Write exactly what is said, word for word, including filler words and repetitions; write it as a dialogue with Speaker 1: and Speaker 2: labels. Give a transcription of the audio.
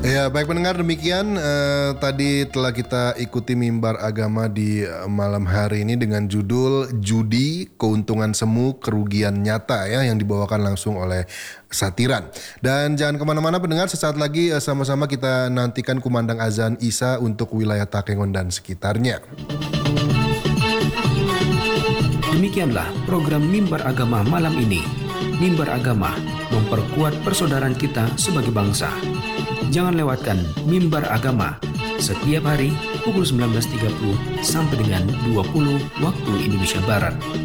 Speaker 1: Ya, baik pendengar, demikian eh, tadi telah kita ikuti mimbar agama di eh, malam hari ini dengan judul Judi, Keuntungan Semu, Kerugian Nyata ya, yang dibawakan langsung oleh Satiran. Dan jangan kemana-mana pendengar, sesaat lagi eh, sama-sama kita nantikan kumandang azan Isya untuk wilayah Takengon dan sekitarnya.
Speaker 2: Demikianlah program Mimbar Agama malam ini. Mimbar Agama memperkuat persaudaraan kita sebagai bangsa. Jangan lewatkan Mimbar Agama setiap hari pukul sembilan belas tiga puluh sampai dengan dua puluh waktu Indonesia Barat.